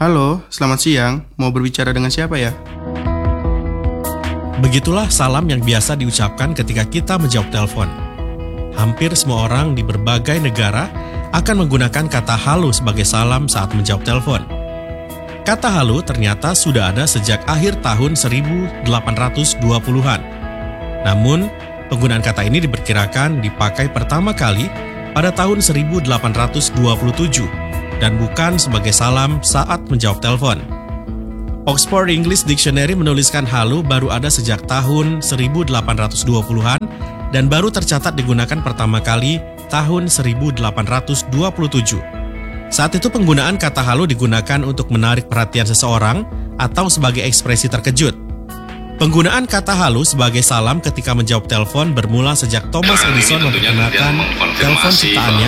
Halo, selamat siang. Mau berbicara dengan siapa ya? Begitulah salam yang biasa diucapkan ketika kita menjawab telepon. Hampir semua orang di berbagai negara akan menggunakan kata halo sebagai salam saat menjawab telepon. Kata halo ternyata sudah ada sejak akhir tahun 1820-an. Namun, penggunaan kata ini diperkirakan dipakai pertama kali pada tahun 1827 dan bukan sebagai salam saat menjawab telepon. Oxford English Dictionary menuliskan halo baru ada sejak tahun 1820-an dan baru tercatat digunakan pertama kali tahun 1827. Saat itu penggunaan kata halo digunakan untuk menarik perhatian seseorang atau sebagai ekspresi terkejut. Penggunaan kata halo sebagai salam ketika menjawab telepon bermula sejak Thomas Edison memperkenalkan telepon ciptaannya.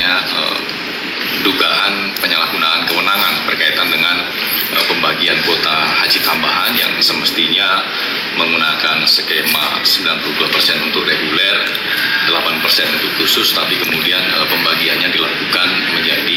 Dugaan penyalahgunaan kewenangan berkaitan dengan pembagian kuota haji tambahan yang semestinya menggunakan skema 92% untuk reguler, 8% untuk khusus, tapi kemudian pembagiannya dilakukan menjadi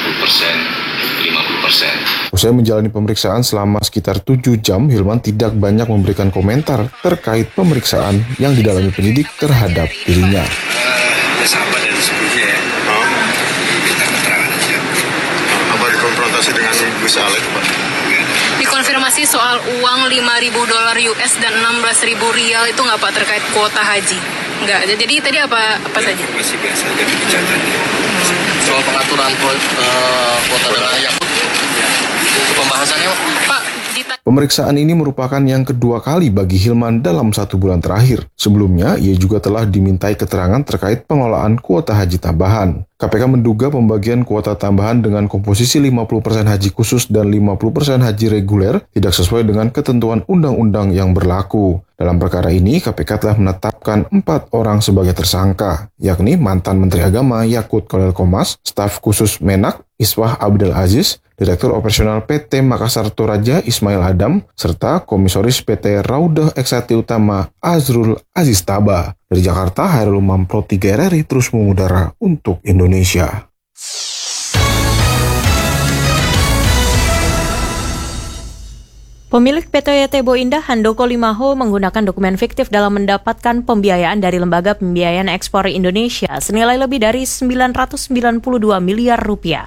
50%. Usai menjalani pemeriksaan selama sekitar 7 jam, Hilman tidak banyak memberikan komentar terkait pemeriksaan yang didalami penyidik terhadap dirinya. Sahabat dan sebagainya ya. Minta keterangan aja. Apa dikonfrontasi dengan Gus Alex, Pak? Dikonfirmasi soal uang $5.000 US dan Rp16.000 itu nggak Pak terkait kuota haji? Nggak. Jadi tadi apa saja? Masih biasa aja dibicarakannya. Soal pengaturan kuota dengan Yakut, pembahasannya Pak. Pemeriksaan ini merupakan yang kedua kali bagi Hilman dalam 1 bulan terakhir. Sebelumnya, ia juga telah dimintai keterangan terkait pengelolaan kuota haji tambahan. KPK menduga pembagian kuota tambahan dengan komposisi 50% haji khusus dan 50% haji reguler tidak sesuai dengan ketentuan undang-undang yang berlaku. Dalam perkara ini, KPK telah menetapkan 4 orang sebagai tersangka, yakni mantan Menteri Agama Yakut Kolil Qomas, staf khusus Menak Iswah Abdul Aziz, Direktur Operasional PT Makassar Toraja Ismail Adam, serta Komisaris PT Raudah Eksati Utama Azrul Aziz Taba. Dari Jakarta, Hairul Mampro 3 RRI terus mengudara untuk Indonesia. Pemilik PT Tebo Indah Handoko Limaho menggunakan dokumen fiktif dalam mendapatkan pembiayaan dari Lembaga Pembiayaan Ekspor Indonesia senilai lebih dari Rp992 miliar.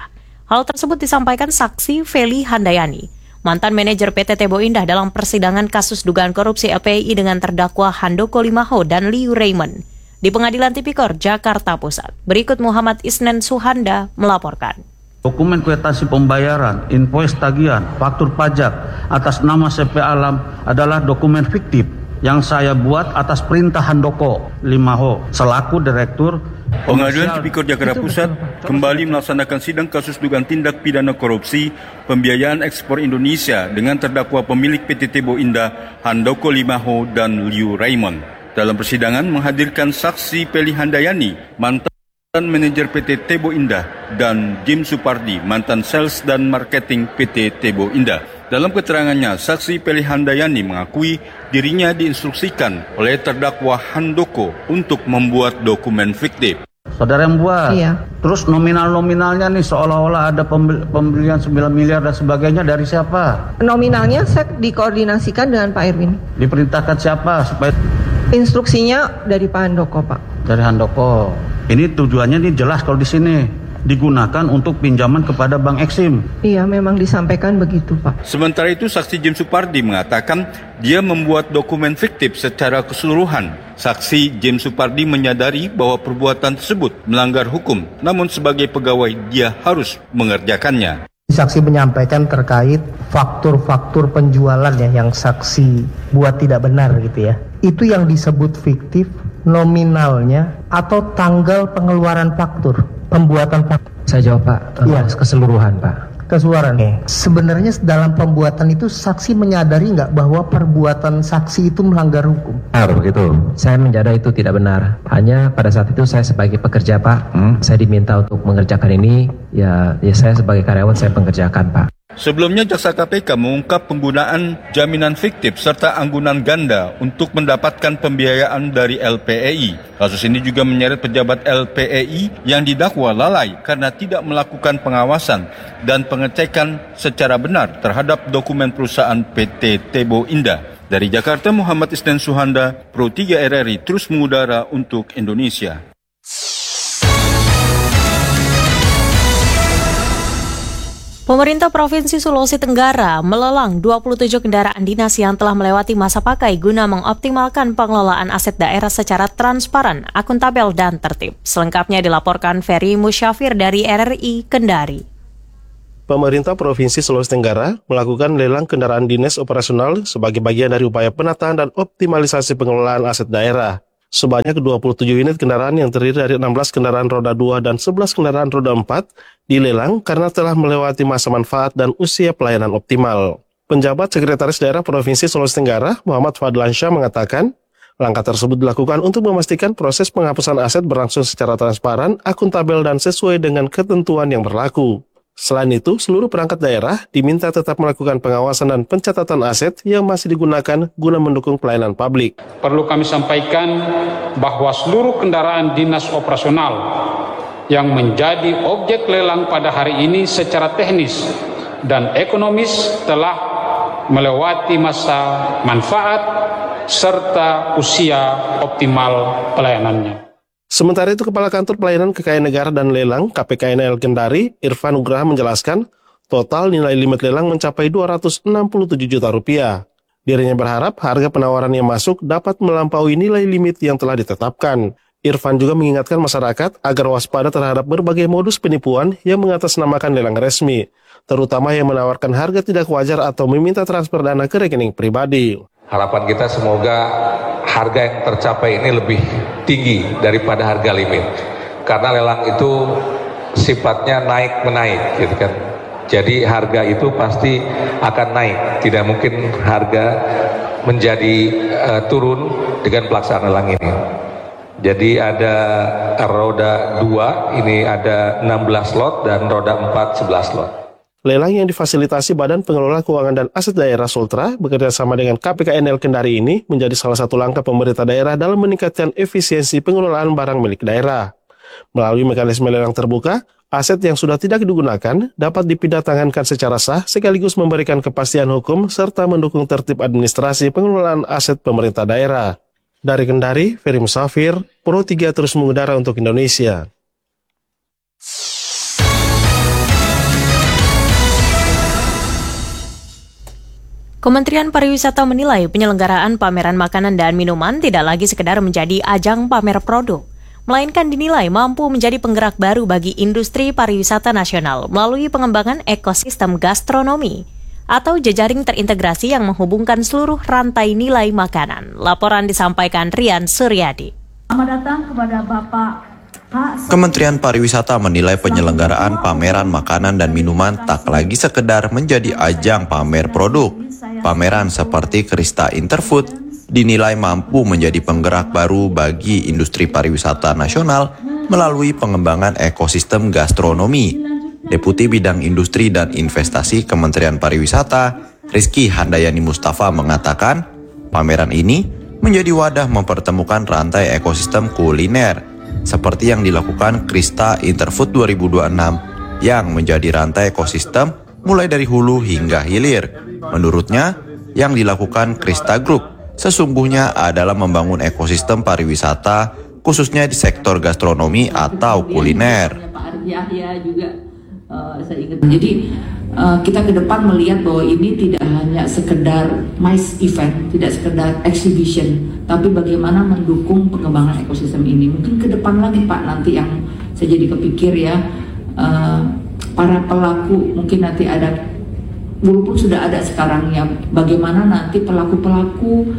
Hal tersebut disampaikan saksi Feli Handayani, mantan manajer PT Tebo Indah dalam persidangan kasus dugaan korupsi LPI dengan terdakwa Handoko Limaho dan Liu Raymond di Pengadilan Tipikor, Jakarta Pusat. Berikut Muhammad Isnen Suhanda melaporkan. Dokumen kuitasi pembayaran, invoice tagihan, faktur pajak atas nama CP Alam adalah dokumen fiktif yang saya buat atas perintah Handoko Limaho selaku Direktur Pengadilan Tipikor Jakarta Pusat kembali melaksanakan sidang kasus dugaan tindak pidana korupsi pembiayaan ekspor Indonesia dengan terdakwa pemilik PT Tebo Indah Handoko Limaho dan Liu Raymond. Dalam persidangan menghadirkan saksi Feli Handayani, mantan manajer PT Tebo Indah, dan Jim Supardi, mantan sales dan marketing PT Tebo Indah. Dalam keterangannya, saksi Feli Handayani mengakui dirinya diinstruksikan oleh terdakwa Handoko untuk membuat dokumen fiktif. Saudara yang buat? Iya. Terus nominal-nominalnya nih seolah-olah ada pembelian 9 miliar dan sebagainya dari siapa? Nominalnya saya dikoordinasikan dengan Pak Irwin. Diperintahkan siapa supaya? Instruksinya dari Pak Handoko, Pak. Dari Handoko. Ini tujuannya nih jelas kalau di sini. Digunakan untuk pinjaman kepada Bank Eksim. Iya, memang disampaikan begitu, Pak. Sementara itu, saksi Jim Supardi mengatakan dia membuat dokumen fiktif secara keseluruhan. Saksi Jim Supardi menyadari bahwa perbuatan tersebut melanggar hukum, namun sebagai pegawai dia harus mengerjakannya. Saksi menyampaikan terkait faktur-faktur penjualan ya yang saksi buat tidak benar gitu ya. Itu yang disebut fiktif, nominalnya atau tanggal pengeluaran faktur. Pembuatan faktur. Saya jawab Pak, keseluruhan Pak. Keseluruhan. Sebenarnya dalam pembuatan itu saksi menyadari nggak bahwa perbuatan saksi itu melanggar hukum? Benar begitu. Saya menyadari itu tidak benar. Hanya pada saat itu saya sebagai pekerja Pak, saya diminta untuk mengerjakan ini. Ya saya sebagai karyawan saya mengerjakan Pak. Sebelumnya, Jaksa KPK mengungkap penggunaan jaminan fiktif serta anggunan ganda untuk mendapatkan pembiayaan dari LPEI. Kasus ini juga menyeret pejabat LPEI yang didakwa lalai karena tidak melakukan pengawasan dan pengecekan secara benar terhadap dokumen perusahaan PT Tebo Indah. Dari Jakarta, Muhammad Isnan Suhanda, Pro 3 RRI terus mengudara untuk Indonesia. Pemerintah Provinsi Sulawesi Tenggara melelang 27 kendaraan dinas yang telah melewati masa pakai guna mengoptimalkan pengelolaan aset daerah secara transparan, akuntabel, dan tertib. Selengkapnya dilaporkan Ferry Musyafir dari RRI Kendari. Pemerintah Provinsi Sulawesi Tenggara melakukan lelang kendaraan dinas operasional sebagai bagian dari upaya penataan dan optimalisasi pengelolaan aset daerah. Sebanyak 27 unit kendaraan yang terdiri dari 16 kendaraan roda 2 dan 11 kendaraan roda 4 dilelang karena telah melewati masa manfaat dan usia pelayanan optimal. Penjabat Sekretaris Daerah Provinsi Sulawesi Tenggara, Muhammad Fadlansyah, mengatakan langkah tersebut dilakukan untuk memastikan proses penghapusan aset berlangsung secara transparan, akuntabel, dan sesuai dengan ketentuan yang berlaku. Selain itu, seluruh perangkat daerah diminta tetap melakukan pengawasan dan pencatatan aset yang masih digunakan guna mendukung pelayanan publik. Perlu kami sampaikan bahwa seluruh kendaraan dinas operasional yang menjadi objek lelang pada hari ini secara teknis dan ekonomis telah melewati masa manfaat serta usia optimal pelayanannya. Sementara itu, Kepala Kantor Pelayanan Kekayaan Negara dan Lelang KPKNL Kendari, Irfan Nugraha, menjelaskan total nilai limit lelang mencapai Rp267 juta. Dirinya berharap harga penawaran yang masuk dapat melampaui nilai limit yang telah ditetapkan. Irfan juga mengingatkan masyarakat agar waspada terhadap berbagai modus penipuan yang mengatasnamakan lelang resmi, terutama yang menawarkan harga tidak wajar atau meminta transfer dana ke rekening pribadi. Harapan kita semoga harga yang tercapai ini lebih tinggi daripada harga limit. Karena lelang itu sifatnya naik-menaik, gitu kan. Jadi harga itu pasti akan naik. Tidak mungkin harga menjadi turun dengan pelaksanaan lelang ini. Jadi ada roda 2, ini ada 16 slot, dan roda 4, 11 slot. Lelang yang difasilitasi Badan Pengelola Keuangan dan Aset Daerah Sultra bekerjasama dengan KPKNL Kendari ini menjadi salah satu langkah pemerintah daerah dalam meningkatkan efisiensi pengelolaan barang milik daerah. Melalui mekanisme lelang terbuka, aset yang sudah tidak digunakan dapat dipindah-tangankan secara sah sekaligus memberikan kepastian hukum serta mendukung tertib administrasi pengelolaan aset pemerintah daerah. Dari Kendari, Ferry Musafir, Pro 3 terus mengudara untuk Indonesia. Kementerian Pariwisata menilai penyelenggaraan pameran makanan dan minuman tidak lagi sekedar menjadi ajang pamer produk, melainkan dinilai mampu menjadi penggerak baru bagi industri pariwisata nasional melalui pengembangan ekosistem gastronomi atau jejaring terintegrasi yang menghubungkan seluruh rantai nilai makanan. Laporan disampaikan Rian Suryadi. Selamat datang kepada Bapak Kementerian Pariwisata menilai penyelenggaraan pameran makanan dan minuman tak lagi sekedar menjadi ajang pamer produk. Pameran seperti Krista Interfood dinilai mampu menjadi penggerak baru bagi industri pariwisata nasional melalui pengembangan ekosistem gastronomi. Deputi Bidang Industri dan Investasi Kementerian Pariwisata, Rizky Handayani Mustafa, mengatakan pameran ini menjadi wadah mempertemukan rantai ekosistem kuliner seperti yang dilakukan Krista Interfood 2026 yang menjadi rantai ekosistem mulai dari hulu hingga hilir. Menurutnya, yang dilakukan Krista Group sesungguhnya adalah membangun ekosistem pariwisata khususnya di sektor gastronomi atau kuliner. Pak Arif Yahya juga saya ingat. Jadi kita ke depan melihat bahwa ini tidak hanya sekedar MICE event, tidak sekedar exhibition, tapi bagaimana mendukung pengembangan ekosistem ini. Mungkin ke depan lagi Pak, nanti yang saya jadi kepikir ya, para pelaku mungkin nanti ada, walaupun sudah ada sekarang ya, bagaimana nanti pelaku-pelaku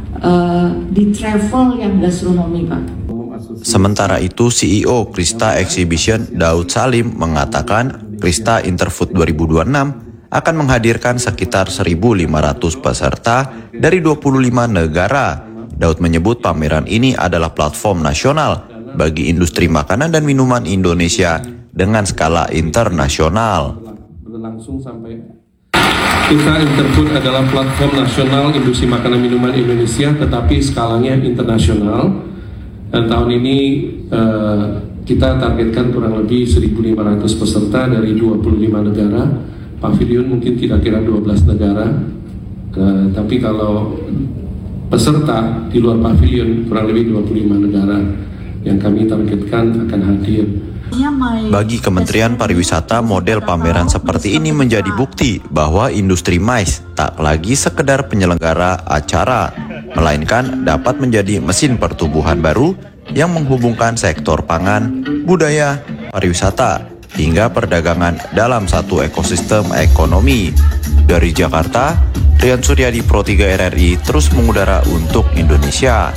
di travel yang gastronomi Pak. Sementara itu, CEO Krista Exhibition Daud Salim mengatakan Krista Interfood 2026 akan menghadirkan sekitar 1.500 peserta dari 25 negara. Daud menyebut pameran ini adalah platform nasional bagi industri makanan dan minuman Indonesia dengan skala internasional. Berlangsung sampai Kita Interfood adalah platform nasional industri makanan minuman Indonesia, tetapi skalanya internasional. Dan tahun ini kita targetkan kurang lebih 1.500 peserta dari 25 negara. Pavilion mungkin kira-kira 12 negara. Tapi kalau peserta di luar pavilion kurang lebih 25 negara yang kami targetkan akan hadir. Bagi Kementerian Pariwisata, model pameran seperti ini menjadi bukti bahwa industri MICE tak lagi sekedar penyelenggara acara, melainkan dapat menjadi mesin pertumbuhan baru yang menghubungkan sektor pangan, budaya, pariwisata, hingga perdagangan dalam satu ekosistem ekonomi. Dari Jakarta, Rian Suryadi, Pro 3 RRI terus mengudara untuk Indonesia.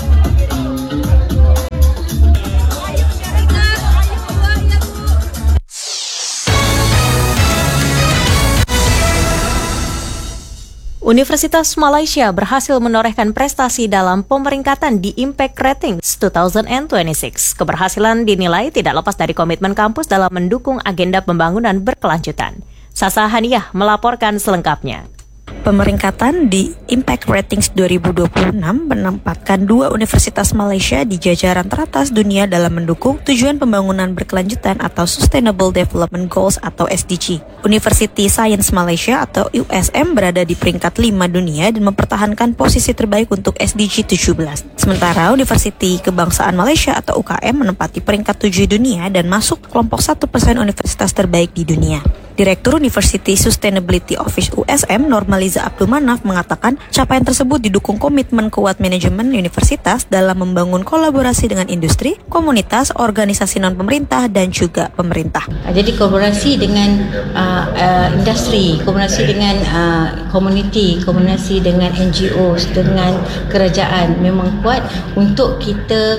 Universitas Malaysia berhasil menorehkan prestasi dalam pemeringkatan di Impact Ratings 2026. Keberhasilan dinilai tidak lepas dari komitmen kampus dalam mendukung agenda pembangunan berkelanjutan. Sasa Haniah melaporkan selengkapnya. Pemeringkatan di Impact Ratings 2026 menempatkan 2 universitas Malaysia di jajaran teratas dunia dalam mendukung tujuan pembangunan berkelanjutan atau Sustainable Development Goals atau SDG. University Science Malaysia atau USM berada di peringkat 5 dunia dan mempertahankan posisi terbaik untuk SDG 17. Sementara University Kebangsaan Malaysia atau UKM menempati peringkat 7 dunia dan masuk kelompok 1% universitas terbaik di dunia. Direktur University Sustainability Office USM, Normaliza Abdul Manaf, mengatakan capaian tersebut didukung komitmen kuat manajemen universitas dalam membangun kolaborasi dengan industri, komunitas, organisasi non-pemerintah, dan juga pemerintah. Jadi kolaborasi dengan industri, kolaborasi dengan community, kolaborasi dengan NGO, dengan kerajaan memang kuat untuk kita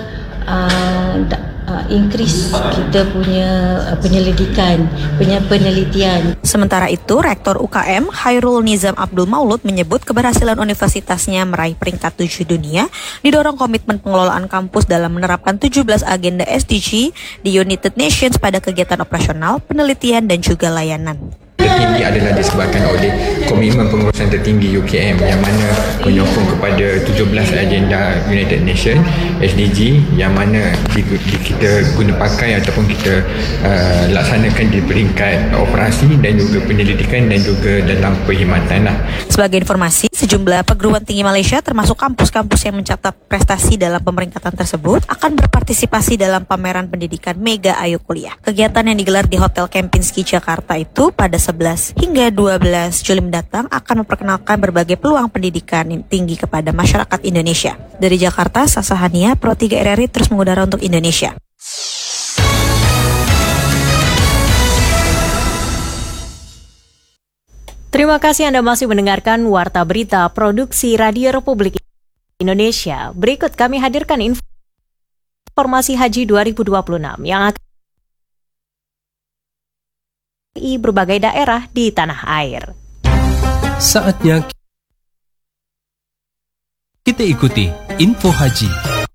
increase kita punya penyelidikan, punya penelitian. Sementara itu, Rektor UKM Khairul Nizam Abdul Maulud menyebut keberhasilan universitasnya meraih peringkat 7 dunia didorong komitmen pengelolaan kampus dalam menerapkan 17 agenda SDG di United Nations pada kegiatan operasional, penelitian, dan juga layanan. Tertinggi adalah disebabkan oleh komitmen pengurusan tertinggi UKM yang mana menyokong kepada 17 agenda United Nations SDG yang mana kita guna pakai ataupun kita laksanakan di peringkat operasi dan juga penyelidikan dan juga dalam perkhidmatan. Sebagai informasi, sejumlah perguruan tinggi Malaysia termasuk kampus-kampus yang mencatat prestasi dalam pemeringkatan tersebut akan berpartisipasi dalam pameran pendidikan Mega Ayo Kuliah. Kegiatan yang digelar di Hotel Kempinski Jakarta itu pada 11 hingga 12 Juli mendatang akan memperkenalkan berbagai peluang pendidikan tinggi kepada masyarakat Indonesia. Dari Jakarta, Sasa Hania, Pro 3 RRI terus mengudara untuk Indonesia. Terima kasih Anda masih mendengarkan Warta Berita Produksi Radio Republik Indonesia. Berikut kami hadirkan informasi Haji 2026 yang akan di berbagai daerah di tanah air. Saatnya kita ikuti Info Haji.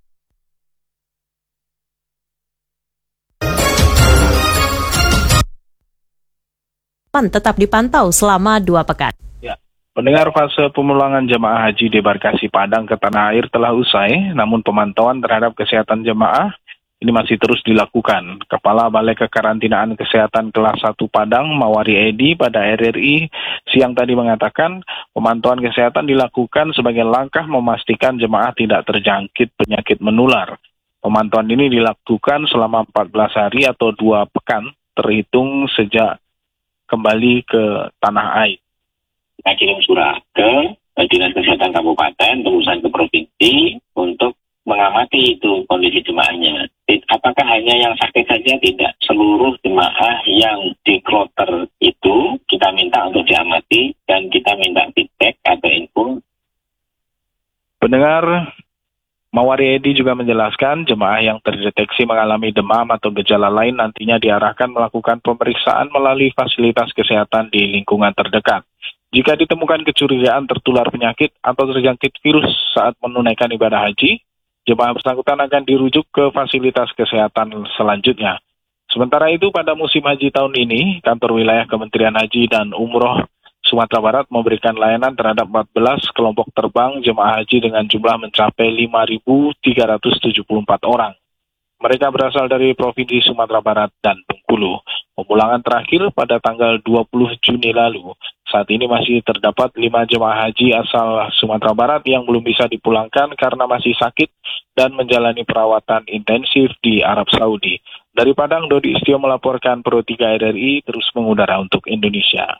Tetap dipantau selama 2 pekan. Ya, pendengar, fase pemulangan jemaah haji debarkasi Padang ke tanah air telah usai, namun pemantauan terhadap kesehatan jemaah ini masih terus dilakukan. Kepala Balai Kekarantinaan Kesehatan Kelas 1 Padang, Mawari Edi, pada RRI siang tadi mengatakan pemantauan kesehatan dilakukan sebagai langkah memastikan jemaah tidak terjangkit penyakit menular. Pemantauan ini dilakukan selama 14 hari atau 2 pekan terhitung sejak kembali ke tanah air. Kita kirim surat ke Dinas Kesehatan Kabupaten, tembusan ke Provinsi untuk mengamati itu kondisi jemaahnya. Apakah hanya yang sakit saja? Tidak. Seluruh jemaah yang di kloter itu kita minta untuk diamati dan kita minta feedback atau info. Pendengar, Mawari Edi juga menjelaskan jemaah yang terdeteksi mengalami demam atau gejala lain nantinya diarahkan melakukan pemeriksaan melalui fasilitas kesehatan di lingkungan terdekat. Jika ditemukan kecurigaan tertular penyakit atau terjangkit virus saat menunaikan ibadah haji, jemaah bersangkutan akan dirujuk ke fasilitas kesehatan selanjutnya. Sementara itu, pada musim haji tahun ini, kantor wilayah Kementerian Haji dan Umroh Sumatera Barat memberikan layanan terhadap 14 kelompok terbang jemaah haji dengan jumlah mencapai 5.374 orang. Mereka berasal dari Provinsi Sumatera Barat dan Bengkulu. Pemulangan terakhir pada tanggal 20 Juni lalu. Saat ini masih terdapat 5 jemaah haji asal Sumatera Barat yang belum bisa dipulangkan karena masih sakit dan menjalani perawatan intensif di Arab Saudi. Dari Padang, Dodi Istio melaporkan Pro 3 RRI terus mengudara untuk Indonesia.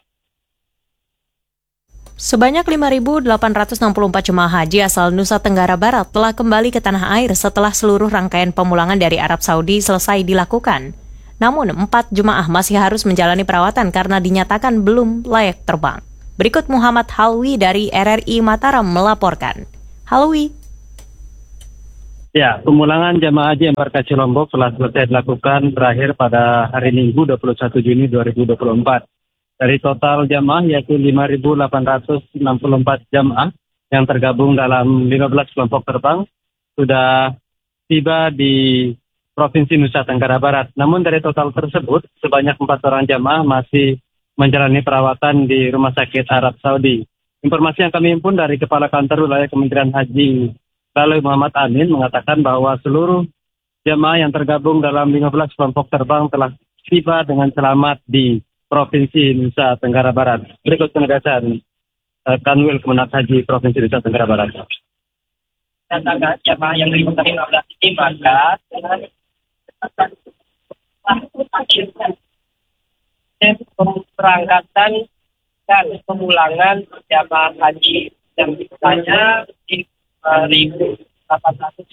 Sebanyak 5.864 jemaah haji asal Nusa Tenggara Barat telah kembali ke tanah air setelah seluruh rangkaian pemulangan dari Arab Saudi selesai dilakukan. Namun, 4 jemaah masih harus menjalani perawatan karena dinyatakan belum layak terbang. Berikut Muhammad Halwi dari RRI Mataram melaporkan. Halwi. Ya, pemulangan jemaah haji embarkasi Lombok telah selesai dilakukan terakhir pada hari Minggu 21 Juni 2024. Dari total jamaah yaitu 5.864 jamaah yang tergabung dalam 15 kelompok terbang sudah tiba di Provinsi Nusa Tenggara Barat. Namun dari total tersebut sebanyak 4 orang jamaah masih menjalani perawatan di Rumah Sakit Arab Saudi. Informasi yang kami himpun dari Kepala Kantor Wilayah Kementerian Haji Lalu Muhammad Amin mengatakan bahwa seluruh jamaah yang tergabung dalam 15 kelompok terbang telah tiba dengan selamat di Provinsi Nusa Tenggara Barat. Berikut penegasan Kanwil Kemenag Haji Provinsi Nusa Tenggara Barat. Jamaah yang dari 15 ini maka pemberangkatan dan pemulangan jamaah haji yang jumlahnya 1.864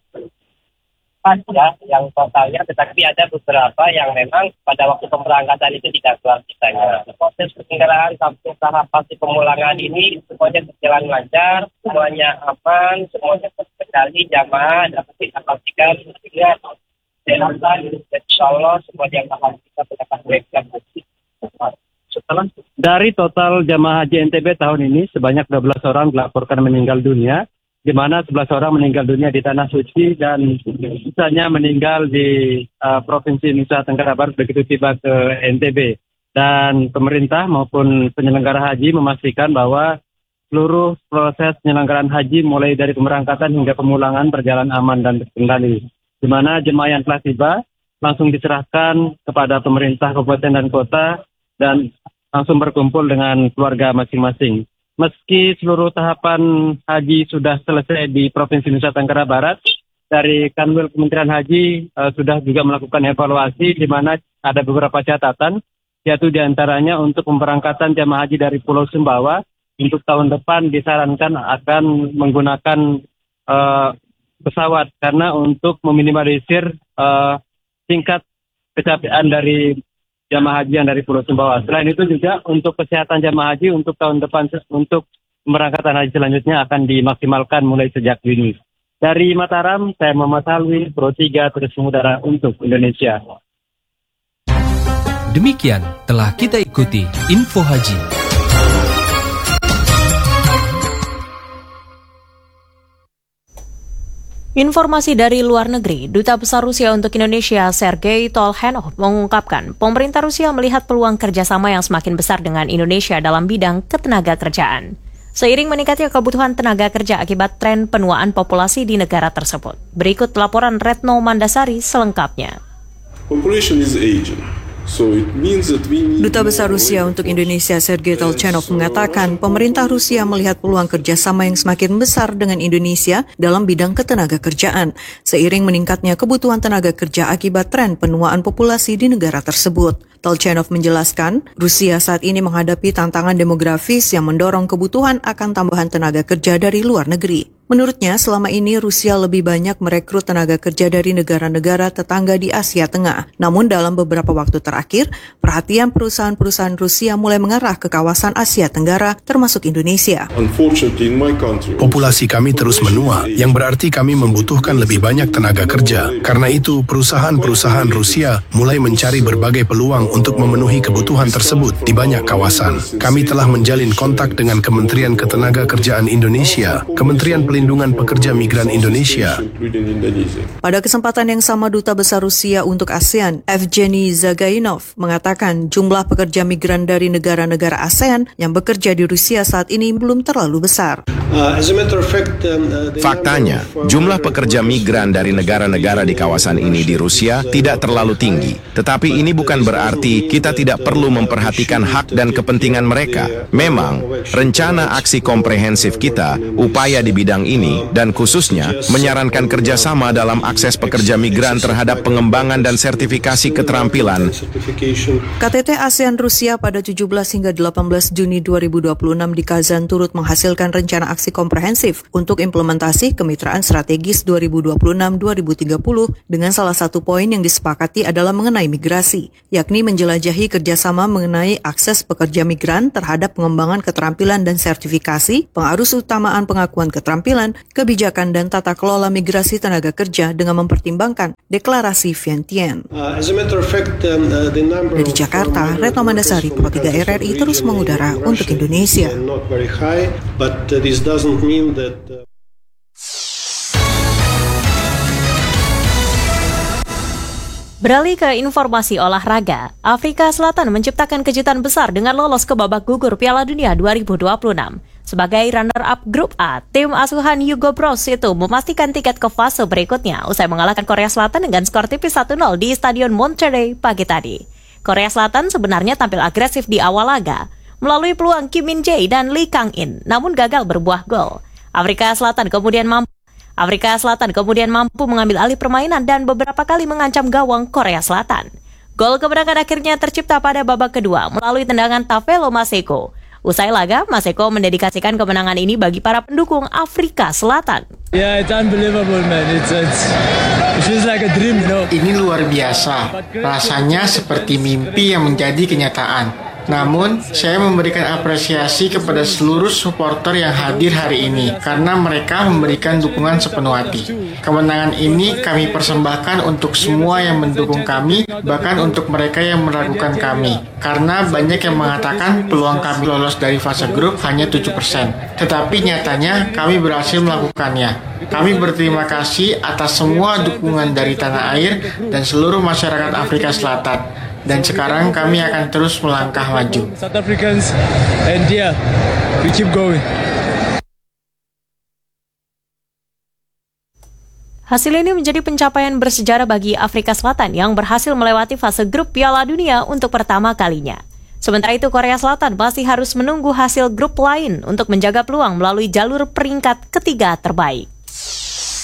ya, yang totalnya, tetapi ada beberapa yang memang pada waktu pemberangkatan itu tidak keluar kitanya. Proses penyelenggaraan sampai tahap pasti pemulangan ini semuanya berjalan lancar, semuanya aman, semuanya terkendali, jamaah dapat kita pastikan sehingga insya Allah semua jamaah kita mendapat baikkan haji. Dari total jamaah haji NTB tahun ini sebanyak 12 orang dilaporkan meninggal dunia, di mana 11 orang meninggal dunia di Tanah Suci dan sisanya meninggal di Provinsi Nusa Tenggara Barat begitu tiba ke NTB. Dan pemerintah maupun penyelenggara haji memastikan bahwa seluruh proses penyelenggaraan haji mulai dari pemberangkatan hingga pemulangan berjalan aman dan terkendali. Di mana jemaah yang telah tiba langsung diserahkan kepada pemerintah kabupaten dan kota dan langsung berkumpul dengan keluarga masing-masing. Meski seluruh tahapan haji sudah selesai di Provinsi Nusa Tenggara Barat, dari Kanwil Kementerian Haji sudah juga melakukan evaluasi di mana ada beberapa catatan, yaitu diantaranya untuk pemberangkatan jamaah haji dari Pulau Sumbawa untuk tahun depan disarankan akan menggunakan pesawat karena untuk meminimalisir tingkat kecapean dari jamaah haji yang dari Pulau Sumbawa. Selain itu juga untuk kesehatan jamaah haji untuk tahun depan untuk pemberangkatan haji selanjutnya akan dimaksimalkan mulai sejak Juni. Dari Mataram, saya Muhammad Halwi, Pro 3 terus mengudara untuk Indonesia. Demikian telah kita ikuti Info Haji. Informasi dari luar negeri, Duta Besar Rusia untuk Indonesia, Sergei Tolhenov, mengungkapkan pemerintah Rusia melihat peluang kerjasama yang semakin besar dengan Indonesia dalam bidang ketenaga kerjaan. Seiring meningkatnya kebutuhan tenaga kerja akibat tren penuaan populasi di negara tersebut. Berikut laporan Retno Mandasari selengkapnya. Population is aging. Duta Besar Rusia untuk Indonesia Sergei Tolchenov mengatakan pemerintah Rusia melihat peluang kerjasama yang semakin besar dengan Indonesia dalam bidang ketenaga kerjaan, seiring meningkatnya kebutuhan tenaga kerja akibat tren penuaan populasi di negara tersebut. Tolchenov menjelaskan, Rusia saat ini menghadapi tantangan demografis yang mendorong kebutuhan akan tambahan tenaga kerja dari luar negeri. Menurutnya, selama ini Rusia lebih banyak merekrut tenaga kerja dari negara-negara tetangga di Asia Tengah. Namun dalam beberapa waktu terakhir, perhatian perusahaan-perusahaan Rusia mulai mengarah ke kawasan Asia Tenggara, termasuk Indonesia. Populasi kami terus menua, yang berarti kami membutuhkan lebih banyak tenaga kerja. Karena itu, perusahaan-perusahaan Rusia mulai mencari berbagai peluang untuk memenuhi kebutuhan tersebut di banyak kawasan. Kami telah menjalin kontak dengan Kementerian Ketenagakerjaan Indonesia, Kementerian Pelindungan perlindungan pekerja migran Indonesia. Pada kesempatan yang sama, Duta Besar Rusia untuk ASEAN, Evgeny Zagainov, mengatakan jumlah pekerja migran dari negara-negara ASEAN yang bekerja di Rusia saat ini belum terlalu besar. Faktanya, jumlah pekerja migran dari negara-negara di kawasan ini di Rusia tidak terlalu tinggi. Tetapi ini bukan berarti kita tidak perlu memperhatikan hak dan kepentingan mereka. Memang, rencana aksi komprehensif kita, upaya di bidang ini, dan khususnya menyarankan kerjasama dalam akses pekerja migran terhadap pengembangan dan sertifikasi keterampilan. KTT ASEAN Rusia pada 17 hingga 18 Juni 2026 di Kazan turut menghasilkan rencana aksi komprehensif untuk implementasi kemitraan strategis 2026-2030 dengan salah satu poin yang disepakati adalah mengenai migrasi, yakni menjelajahi kerjasama mengenai akses pekerja migran terhadap pengembangan keterampilan dan sertifikasi, pengarus utamaan pengakuan keterampilan, kebijakan dan tata kelola migrasi tenaga kerja dengan mempertimbangkan deklarasi Vientiane. Dari Jakarta, Retno Mandasari, Pro 3 RRI terus mengudara untuk Indonesia. Beralih ke informasi olahraga, Afrika Selatan menciptakan kejutan besar dengan lolos ke babak gugur Piala Dunia 2026. Sebagai runner-up grup A, tim asuhan Hugo Broos itu memastikan tiket ke fase berikutnya usai mengalahkan Korea Selatan dengan skor tipis 1-0 di Stadion Monterrey pagi tadi. Korea Selatan sebenarnya tampil agresif di awal laga, melalui peluang Kim Min-jae dan Lee Kang-in, namun gagal berbuah gol. Afrika Selatan kemudian mampu mengambil alih permainan dan beberapa kali mengancam gawang Korea Selatan. Gol kemenangan akhirnya tercipta pada babak kedua melalui tendangan Tavelo Maseko. Usai laga, Maseko mendedikasikan kemenangan ini bagi para pendukung Afrika Selatan. Yeah, it's unbelievable, man. It feels like a dream, you know. Ini luar biasa. Rasanya seperti mimpi yang menjadi kenyataan. Namun, saya memberikan apresiasi kepada seluruh supporter yang hadir hari ini karena mereka memberikan dukungan sepenuh hati. Kemenangan ini kami persembahkan untuk semua yang mendukung kami, bahkan untuk mereka yang meragukan kami. Karena banyak yang mengatakan peluang kami lolos dari fase grup hanya 7%. Tetapi nyatanya kami berhasil melakukannya. Kami berterima kasih atas semua dukungan dari tanah air dan seluruh masyarakat Afrika Selatan. Dan sekarang kami akan terus melangkah maju. South Africans and yeah, we keep going. Hasil ini menjadi pencapaian bersejarah bagi Afrika Selatan yang berhasil melewati fase grup Piala Dunia untuk pertama kalinya. Sementara itu, Korea Selatan masih harus menunggu hasil grup lain untuk menjaga peluang melalui jalur peringkat ketiga terbaik.